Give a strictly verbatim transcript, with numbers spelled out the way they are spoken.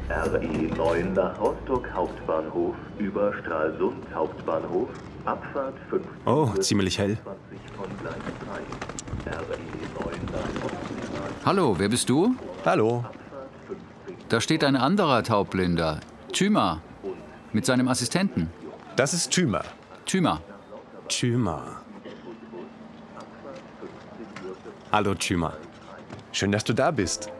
R E neun nach Rostock Hauptbahnhof über Stralsund Hauptbahnhof, Abfahrt fünf. Oh, ziemlich hell. Von Gleis drei. R E neun nach Rostock. Hallo, wer bist du? Hallo. Da steht ein anderer Taubblinder, Thyma, mit seinem Assistenten. Das ist Thyma. Thyma. Thyma. Hallo, Thyma. Schön, dass du da bist.